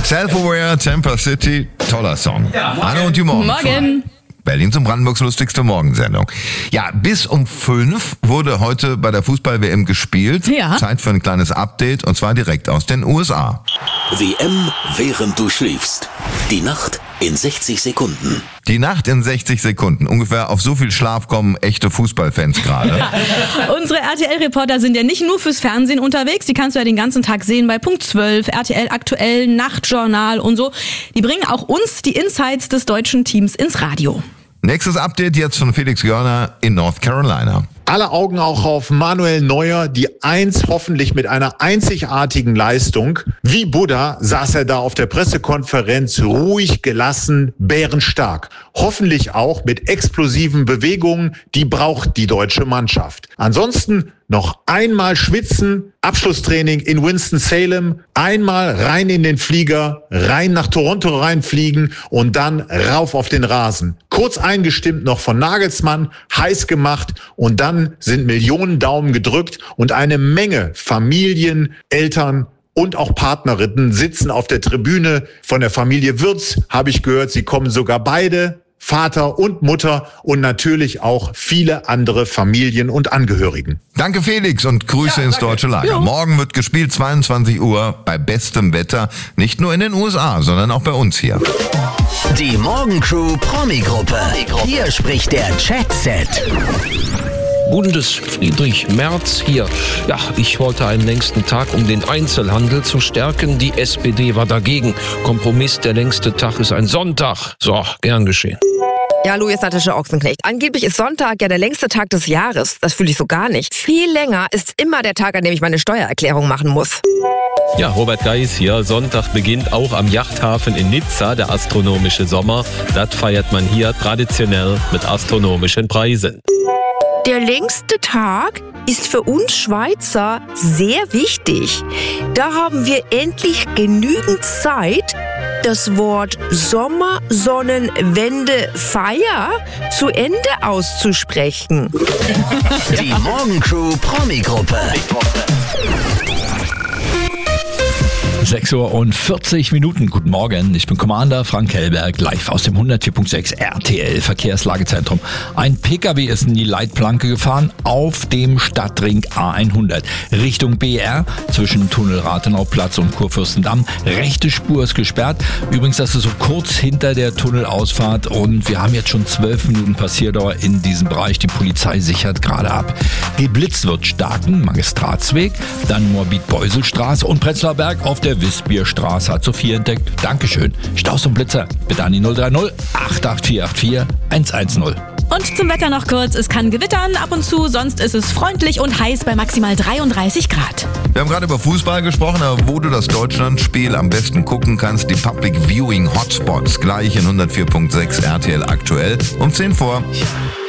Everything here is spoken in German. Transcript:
Self-Aware, Tampa City, toller Song. Ja, Hallo und Morgen. Morgen. Berlin zum Brandenburgs lustigste Morgensendung. Ja, bis um 5 wurde heute bei der Fußball-WM gespielt. Ja. Zeit für ein kleines Update und zwar direkt aus den USA. WM, während du schläfst. Die Nacht in 60 Sekunden. Die Nacht in 60 Sekunden. Ungefähr auf so viel Schlaf kommen echte Fußballfans gerade. Unsere RTL-Reporter sind ja nicht nur fürs Fernsehen unterwegs. Die kannst du ja den ganzen Tag sehen bei Punkt 12, RTL Aktuell, Nachtjournal und so. Die bringen auch uns die Insights des deutschen Teams ins Radio. Nächstes Update jetzt von Felix Görner in North Carolina. Alle Augen auch auf Manuel Neuer, die hoffentlich mit einer einzigartigen Leistung. Wie Buddha saß er da auf der Pressekonferenz, ruhig, gelassen, bärenstark. Hoffentlich auch mit explosiven Bewegungen, die braucht die deutsche Mannschaft. Ansonsten noch einmal schwitzen, Abschlusstraining in Winston-Salem, einmal rein in den Flieger, rein nach Toronto reinfliegen und dann rauf auf den Rasen. Kurz eingestimmt noch von Nagelsmann, heiß gemacht und dann sind Millionen Daumen gedrückt und eine Menge Familien, Eltern und auch Partnerinnen sitzen auf der Tribüne. Von der Familie Würz habe ich gehört, sie kommen sogar beide, Vater und Mutter und natürlich auch viele andere Familien und Angehörigen. Danke Felix und Grüße ins deutsche Lager. Jo. Morgen wird gespielt, 22 Uhr, bei bestem Wetter. Nicht nur in den USA, sondern auch bei uns hier. Die Morgencrew Promi-Gruppe. Hier spricht der Chat-Set. Bundesfriedrich Merz hier. Ja, ich wollte einen längsten Tag, um den Einzelhandel zu stärken. Die SPD war dagegen. Kompromiss, der längste Tag ist ein Sonntag. So, gern geschehen. Ja, Louis Nattische Ochsenknecht. Angeblich ist Sonntag ja der längste Tag des Jahres. Das fühle ich so gar nicht. Viel länger ist immer der Tag, an dem ich meine Steuererklärung machen muss. Ja, Robert Geis hier. Sonntag beginnt auch am Yachthafen in Nizza der astronomische Sommer. Das feiert man hier traditionell mit astronomischen Preisen. Der längste Tag ist für uns Schweizer sehr wichtig. Da haben wir endlich genügend Zeit, das Wort Sommersonnenwendefeier zu Ende auszusprechen. Die Morgencrew Promi-Gruppe. 6:40 Uhr. Guten Morgen, ich bin Commander Frank Hellberg, live aus dem 104.6 RTL Verkehrslagezentrum. Ein PKW ist in die Leitplanke gefahren auf dem Stadtring A100 Richtung BR zwischen Tunnel Rathenauplatz und Kurfürstendamm. Rechte Spur ist gesperrt. Übrigens, das ist so kurz hinter der Tunnelausfahrt und wir haben jetzt schon 12 Minuten Passierdauer in diesem Bereich. Die Polizei sichert gerade ab. Geblitzt wird Starken, Magistratsweg, dann Moabit-Beuselstraße und Prenzlauer Berg auf der Wispierstraße hat Sophie entdeckt. Dankeschön. Staus und Blitzer. Bitte an die 030 88484 110. Und zum Wetter noch kurz. Es kann gewittern ab und zu, sonst ist es freundlich und heiß bei maximal 33 Grad. Wir haben gerade über Fußball gesprochen, aber wo du das Deutschlandspiel am besten gucken kannst, die Public Viewing Hotspots gleich in 104.6 RTL aktuell um 10 vor.